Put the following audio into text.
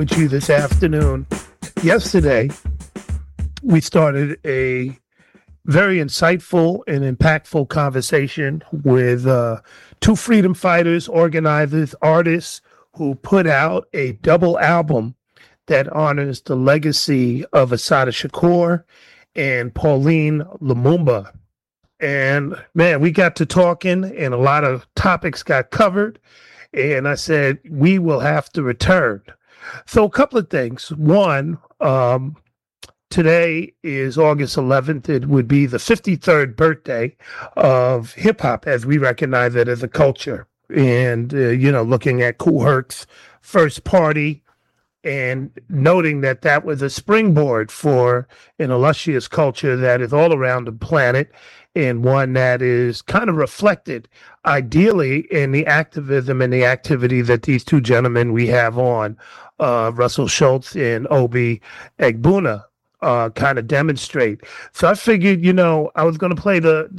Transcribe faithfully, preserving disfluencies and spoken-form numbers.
with you this afternoon. Yesterday, we started a very insightful and impactful conversation with uh, two freedom fighters, organizers, artists who put out a double album that honors the legacy of Assata Shakur and Pauline Lumumba. And man, we got to talking and a lot of topics got covered. And I said, we will have to return. So a couple of things. One, um, today is August eleventh. It would be the fifty-third birthday of hip hop as we recognize it as a culture. And, uh, you know, looking at Kool Herc's first party and noting that that was a springboard for an illustrious culture that is all around the planet and one that is kind of reflected ideally in the activism and the activity that these two gentlemen we have on, uh, Russell Schultz and Obi Egbuna, uh, kind of demonstrate. So I figured, you know, I was going to play the